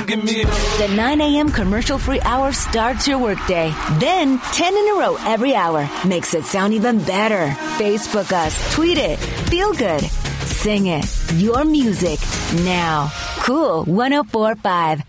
give me up. The 9 a.m. commercial-free hour starts your workday. Then 10 in a row every hour makes it sound even better. Facebook us, tweet it, feel good, sing it. Your music now. Cool 104.5.